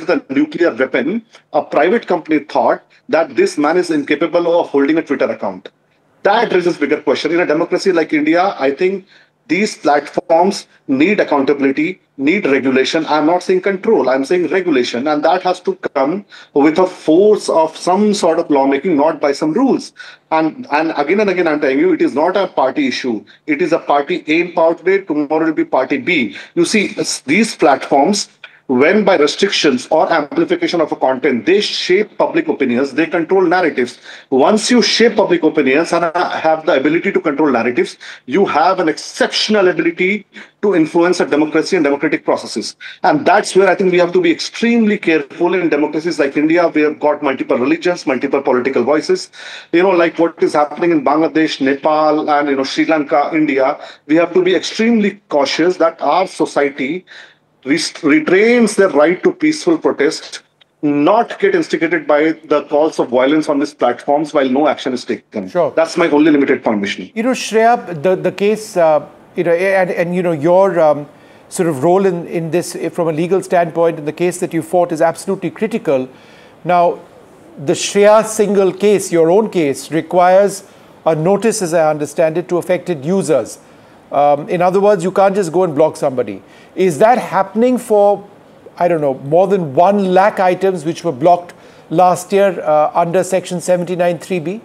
the nuclear weapon, a private company thought that this man is incapable of holding a Twitter account. That raises bigger question. In a democracy like India, I think these platforms need accountability, need regulation. I'm not saying control, I'm saying regulation. And that has to come with a force of some sort of lawmaking, not by some rules. And again, I'm telling you, it is not a party issue. It is a party A in power today, tomorrow will be party B. You see, these platforms, when by restrictions or amplification of a content, they shape public opinions, they control narratives. Once you shape public opinions and have the ability to control narratives, you have an exceptional ability to influence a democracy and democratic processes. And that's where I think we have to be extremely careful in democracies like India. We have got multiple religions, multiple political voices. Like what is happening in Bangladesh, Nepal, and Sri Lanka, India. We have to be extremely cautious that our society retains their right to peaceful protest, not get instigated by the calls of violence on these platforms while no action is taken. Sure. That's my only limited point, Vishnu. Shreya, the case, your sort of role in this from a legal standpoint in the case that you fought is absolutely critical. Now, the Shreya single case, your own case, requires a notice, as I understand it, to affected users. In other words, you can't just go and block somebody. Is that happening for, I don't know, more than 1 lakh items which were blocked last year under Section 79(3)(b)?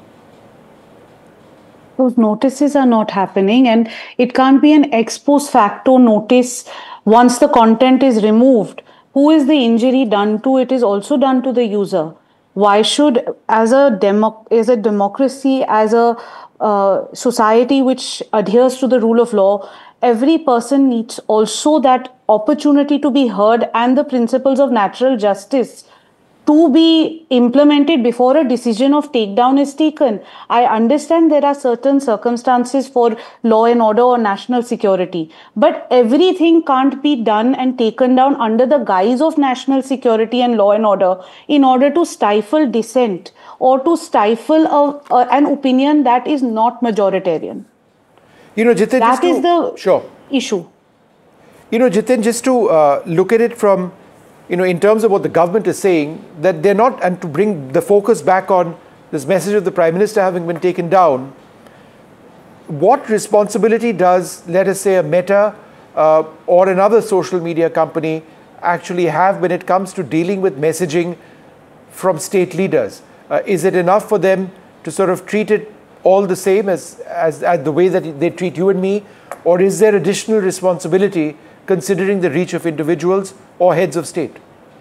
Those notices are not happening, and it can't be an ex post facto notice once the content is removed. Who is the injury done to? It is also done to the user. Why should, as a democracy, as a society which adheres to the rule of law, every person needs also that opportunity to be heard and the principles of natural justice to be implemented before a decision of takedown is taken. I understand there are certain circumstances for law and order or national security, but everything can't be done and taken down under the guise of national security and law and order in order to stifle dissent or to stifle an opinion that is not majoritarian. Jitin, that is the sure. issue. Jitin, just to look at it from, in terms of what the government is saying, that they're not, and to bring the focus back on this message of the Prime Minister having been taken down, what responsibility does, let us say, a Meta or another social media company actually have when it comes to dealing with messaging from state leaders? Is it enough for them to sort of treat it all the same as the way that they treat you and me? Or is there additional responsibility considering the reach of individuals or heads of state?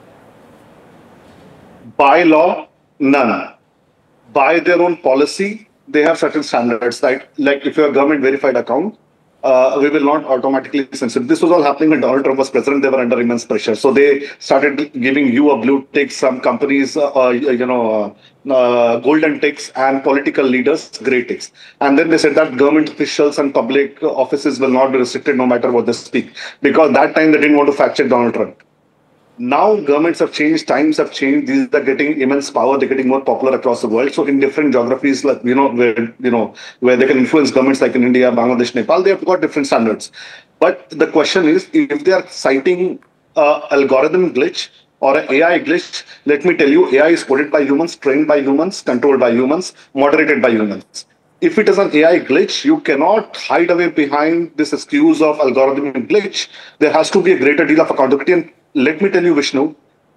By law, none. By their own policy, they have certain standards. Like if you're a government verified account, we will not automatically censor. This was all happening when Donald Trump was president. They were under immense pressure. So they started giving you a blue tick, some companies, golden ticks, and political leaders, gray ticks. And then they said that government officials and public offices will not be restricted no matter what they speak. Because that time they didn't want to fact check Donald Trump. Now governments have changed, times have changed. These are getting immense power. They're getting more popular across the world. So in different geographies, like where they can influence governments, like in India, Bangladesh, Nepal, they have got different standards. But the question is, if they are citing algorithm glitch or an AI glitch, let me tell you, AI is coded by humans, trained by humans, controlled by humans, moderated by humans. If it is an AI glitch, you cannot hide away behind this excuse of algorithm glitch. There has to be a greater deal of accountability. And let me tell you, Vishnu,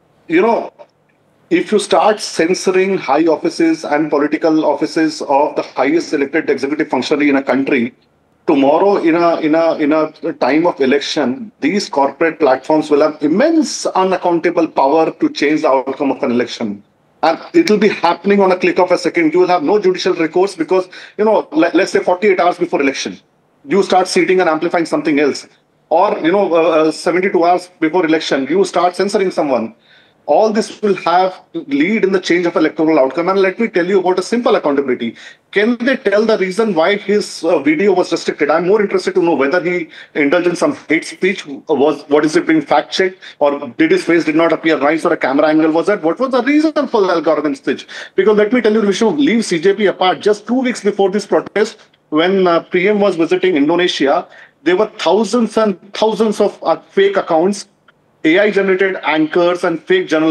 if you start censoring high offices and political offices of the highest elected executive functionary in a country, tomorrow in a time of election, these corporate platforms will have immense unaccountable power to change the outcome of an election. And it will be happening on a click of a second. You will have no judicial recourse because, let's say 48 hours before election, you start seating and amplifying something else. Or, 72 hours before election, you start censoring someone. All this will lead in the change of electoral outcome. And let me tell you about a simple accountability. Can they tell the reason why his video was restricted? I'm more interested to know whether he indulged in some hate speech. What is it being fact checked? Or did his face did not appear nice, or a camera angle was that? What was the reason for the algorithm glitch? Because let me tell you, Vishnu, leave CJP apart. Just 2 weeks before this protest, when PM was visiting Indonesia, there were thousands and thousands of fake accounts, AI-generated anchors and fake journalists